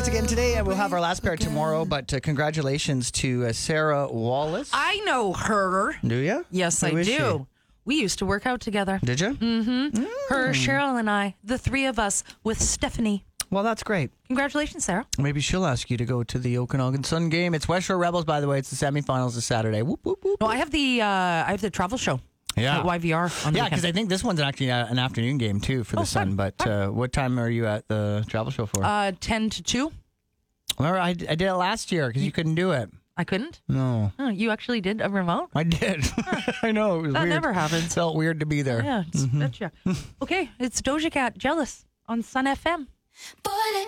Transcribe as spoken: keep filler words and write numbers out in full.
again today, and we'll have our last pair tomorrow. But uh, congratulations to uh, Sarah Wallace. I know her. Do you? Yes, Who I is do. she? We used to work out together. Did you? Mm-hmm. Her, Cheryl, and I, the three of us, with Stephanie. Well, that's great. Congratulations, Sarah. Maybe she'll ask you to go to the Okanagan Sun game. It's West Shore Rebels, by the way. It's the semifinals this Saturday. Whoop, whoop, whoop. No, I have the uh, I have the travel show. Yeah. At Y V R on the Yeah, weekend. because I think this one's actually uh, an afternoon game, too, for the Oh, Sun. fun, But uh, what time are you at the travel show for? Uh, ten to two. Well, I, I did it last year because you couldn't do it. I couldn't? No. Oh, you actually did a remote? I did. I know. It was That weird. never happens. Felt weird to be there. Yeah, it's, betcha. Okay, it's Doja Cat, Jealous, on Sun F M. Boy,